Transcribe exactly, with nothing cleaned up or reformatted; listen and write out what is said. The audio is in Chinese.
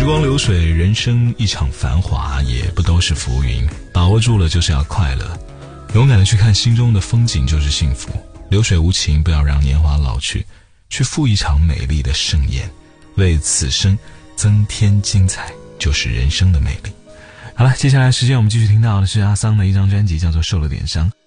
时光流水，人生一场繁华，也不都是浮云，把握住了就是要快乐，勇敢的去看心中的风景就是幸福。流水无情，不要让年华老去，去赴一场美丽的盛宴，为此生增添精彩，就是人生的魅力。好了，接下来时间我们继续听到的是阿桑的一张专辑，叫做受了点伤。